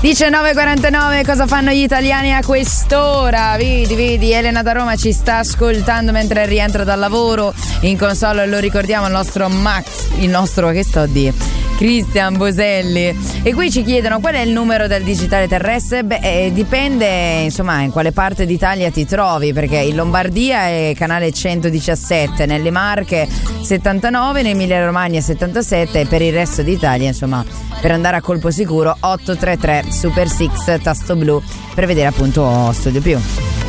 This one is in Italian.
19:49, cosa fanno gli italiani a quest'ora? Vedi, Elena da Roma ci sta ascoltando mentre rientra dal lavoro. In console lo ricordiamo il nostro Cristian Boselli. E qui ci chiedono qual è il numero del digitale terrestre. Dipende insomma in quale parte d'Italia ti trovi, perché in Lombardia è canale 117, nelle Marche 79, in Emilia Romagna 77 e per il resto d'Italia insomma per andare a colpo sicuro 833 Super 6 tasto blu per vedere appunto Studio Più.